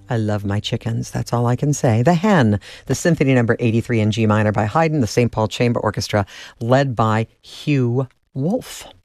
I love my chickens. That's all I can say. The Hen, the Symphony Number 83 in G minor by Haydn, the St. Paul Chamber Orchestra, led by Hugh Wolf.